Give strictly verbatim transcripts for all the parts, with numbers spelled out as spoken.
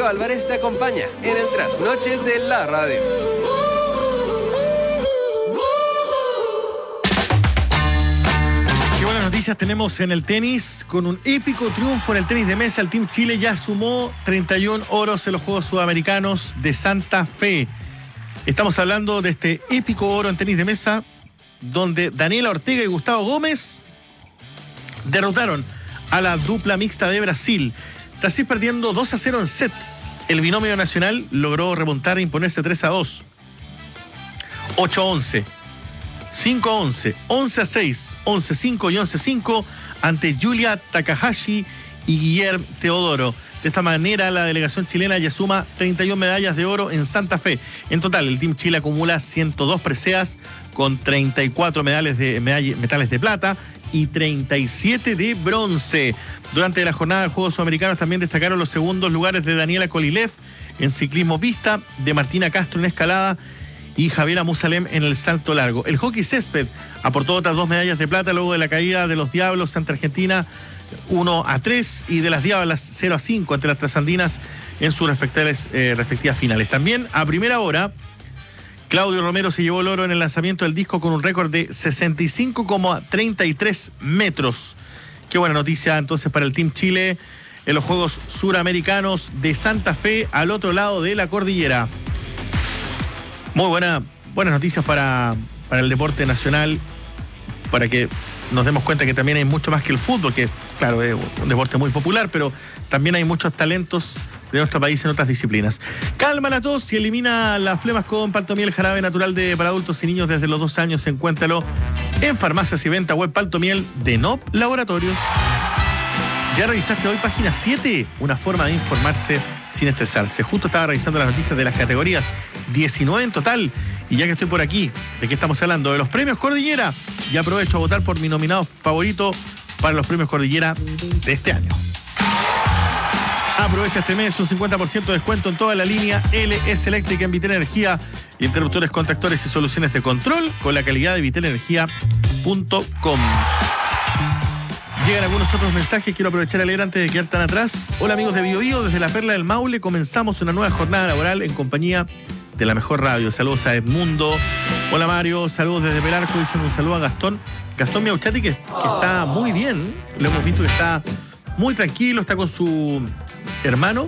Diego Álvarez te acompaña en el trasnoche de la radio. Qué buenas noticias tenemos en el tenis. Con un épico triunfo en el tenis de mesa, el Team Chile ya sumó treinta y uno oros en los Juegos Sudamericanos de Santa Fe. Estamos hablando de este épico oro en tenis de mesa, donde Daniela Ortega y Gustavo Gómez derrotaron a la dupla mixta de Brasil. Tras ir perdiendo dos a cero en set, el binomio nacional logró remontar e imponerse tres a dos, ocho a once, cinco a once, once a seis, once a cinco y once a cinco ante Yulia Takahashi y Guillermo Teodoro. De esta manera, la delegación chilena ya suma treinta y una medallas de oro en Santa Fe. En total, el Team Chile acumula ciento dos preseas con treinta y cuatro medales de, medall- metales de plata y treinta y siete de bronce. Durante la jornada de Juegos Sudamericanos también destacaron los segundos lugares de Daniela Kolilev en ciclismo pista, de Martina Castro en escalada y Javiera Musalem en el salto largo. El hockey césped aportó otras dos medallas de plata luego de la caída de los Diablos ante Argentina uno a tres y de las Diablas cero a cinco ante las Trasandinas en sus respectivas, eh, respectivas finales. También a primera hora, Claudio Romero se llevó el oro en el lanzamiento del disco con un récord de sesenta y cinco coma treinta y tres metros. Qué buena noticia entonces para el Team Chile en los Juegos Suramericanos de Santa Fe, al otro lado de la cordillera. Muy buena, buenas noticias para, para el deporte nacional, para que nos demos cuenta que también hay mucho más que el fútbol, que claro, es un deporte muy popular, pero también hay muchos talentos de nuestro país en otras disciplinas. Calma la tos y elimina las flemas con Paltomiel, jarabe natural de para adultos y niños desde los dos años. Encuéntralo en farmacias y venta web Paltomiel de N O P Laboratorios. ¿Ya revisaste hoy página siete? Una forma de informarse sin estresarse. Justo estaba revisando las noticias de las categorías, diecinueve en total. Y ya que estoy por aquí, ¿de qué estamos hablando? De los premios Cordillera. Y aprovecho a votar por mi nominado favorito para los premios Cordillera de este año. Aprovecha este mes un cincuenta por ciento de descuento en toda la línea L S Eléctrica en Vitel Energía, interruptores, contactores y soluciones de control con la calidad de vitel energía punto com. Llegan algunos otros mensajes, quiero aprovechar a leer antes de quedar tan atrás. Hola amigos de Bio Bio, desde la Perla del Maule comenzamos una nueva jornada laboral en compañía de la mejor radio. Saludos a Edmundo. Hola Mario, saludos desde Pelarco. Dicen un saludo a Gastón. Gastón Miauchati, que, que está muy bien. Lo hemos visto que está muy tranquilo, está con su hermano.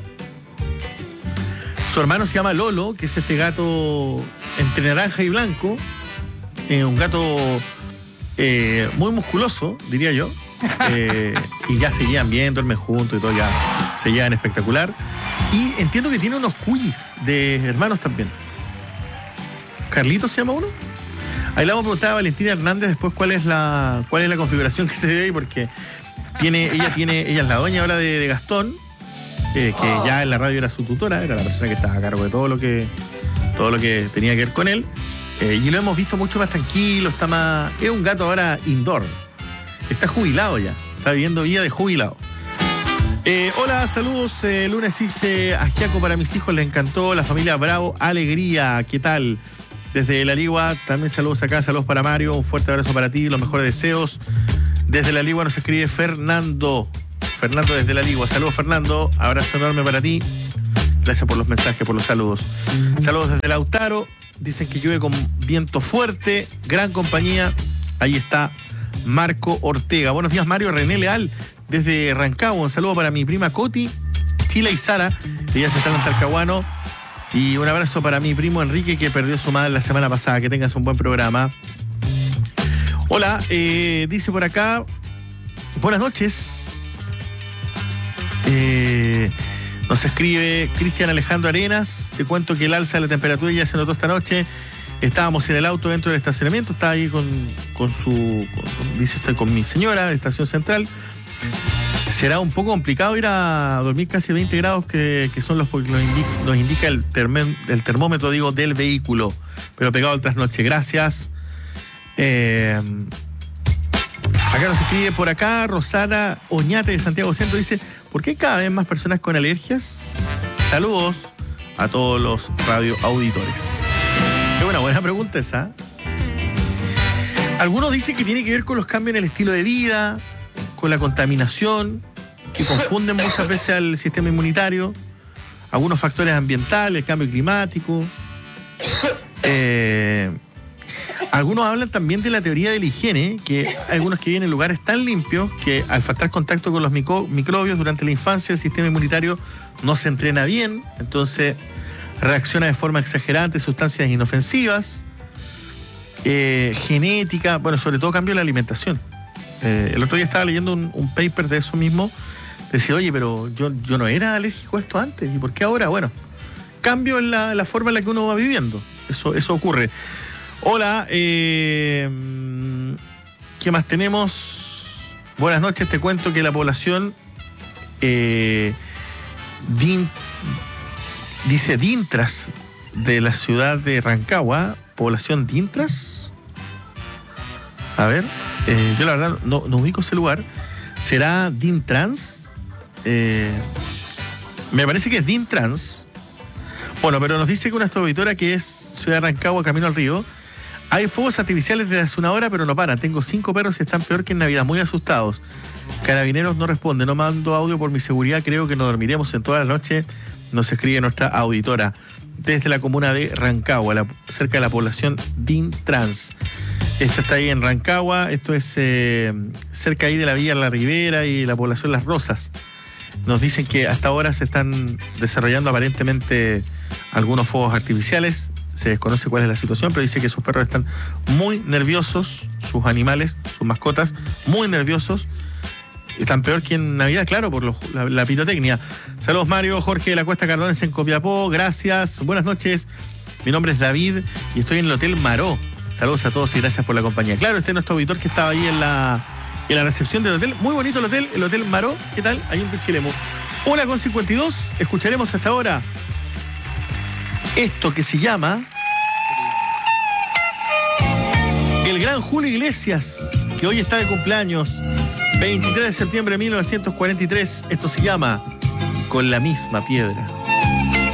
Su hermano se llama Lolo, que es este gato entre naranja y blanco. Eh, un gato eh, muy musculoso, diría yo. Eh, y ya se llevan bien, duermen juntos y todo, ya se llevan espectacular. Y entiendo que tiene unos cuyis de hermanos también. ¿Carlitos se llama uno? Ahí le vamos a preguntar a Valentina Hernández después cuál es la cuál es la configuración que se ve ahí, porque tiene, ella tiene, ella es la dueña ahora de, de Gastón, eh, que ya en la radio era su tutora, era la persona que estaba a cargo de todo lo que todo lo que tenía que ver con él. Eh, y lo hemos visto mucho más tranquilo, está más. Es un gato ahora indoor. Está jubilado ya, está viviendo vida de jubilado. Eh, hola, saludos. Eh, lunes hice ajiaco para mis hijos, les encantó. La familia Bravo, alegría. ¿Qué tal? Desde La Ligua, también saludos acá, saludos para Mario. Un fuerte abrazo para ti, los mejores deseos. Desde La Ligua nos escribe Fernando. Fernando desde La Ligua. Saludos, Fernando. Abrazo enorme para ti. Gracias por los mensajes, por los saludos. Saludos desde Lautaro. Dicen que llueve con viento fuerte. Gran compañía. Ahí está Marco Ortega. Buenos días, Mario. René Leal desde Rancagua. Un saludo para mi prima Coti, Chila y Sara. Ellas están en Talcahuano. Y un abrazo para mi primo Enrique, que perdió su madre la semana pasada. Que tengas un buen programa. Hola, eh, dice por acá. Buenas noches. Eh, nos escribe Cristian Alejandro Arenas. Te cuento que el alza de la temperatura ya se notó esta noche. Estábamos en el auto dentro del estacionamiento, estaba ahí con, con su, con, dice estoy con mi señora de Estación Central. Será un poco complicado ir a dormir casi veinte grados, que, que son los que nos indica, nos indica el, termen, el termómetro, digo, del vehículo. Pero pegado al trasnoche, gracias. Eh, acá nos escribe por acá Rosana Oñate de Santiago Centro, dice, ¿por qué cada vez más personas con alergias? Saludos a todos los radioauditores. Qué buena, buena pregunta esa. Algunos dicen que tiene que ver con los cambios en el estilo de vida, con la contaminación, que confunden muchas veces al sistema inmunitario. algunos factores ambientales, cambio climático. Eh, algunos hablan también de la teoría de la higiene, que hay algunos que viven en lugares tan limpios que al faltar contacto con los micro, microbios durante la infancia, el sistema inmunitario no se entrena bien, entonces reacciona de forma exagerada ante sustancias inofensivas. Eh, genética, bueno, sobre todo cambio en la alimentación. Eh, el otro día estaba leyendo un, un paper de eso mismo. Decía, oye, pero yo, yo no era alérgico a esto antes, ¿y por qué ahora? Bueno, cambio en la, la forma en la que uno va viviendo. Eso, eso ocurre. Hola, eh, ¿qué más tenemos? Buenas noches, te cuento que la población eh, din, dice Dintras de la ciudad de Rancagua, población Dintras. A ver, eh, yo la verdad no, no ubico ese lugar. ¿Será Dintrans? Eh, me parece que es Dintrans. Bueno, pero nos dice que una auditora que es Ciudad de Rancagua, camino al río. Hay fuegos artificiales desde hace una hora, pero no paran. Tengo cinco perros y están peor que en Navidad, muy asustados. Carabineros no responde, no mando audio por mi seguridad, creo que no dormiremos en toda la noche. Nos escribe nuestra auditora desde la comuna de Rancagua, la, cerca de la población Dintrans. Esta está ahí en Rancagua, esto es eh, cerca ahí de la Villa La Ribera y la población Las Rosas. Nos dicen que hasta ahora se están desarrollando aparentemente algunos fuegos artificiales. Se desconoce cuál es la situación, pero dice que sus perros están muy nerviosos, sus animales, sus mascotas, muy nerviosos. Están peor que en Navidad, claro, por los, la, la pirotecnia. Saludos, Mario, Jorge de la Cuesta Cardones en Copiapó, gracias. Buenas noches, mi nombre es David y estoy en el Hotel Maró. Saludos a todos y gracias por la compañía. Claro, este es nuestro auditor que estaba ahí en la, en la recepción del hotel. Muy bonito el hotel, el Hotel Maró. ¿Qué tal? Ahí en Pichilemu. Una con cincuenta y dos, escucharemos hasta ahora esto que se llama el gran Julio Iglesias, que hoy está de cumpleaños, veintitrés de septiembre de mil novecientos cuarenta y tres. Esto se llama Con la misma piedra.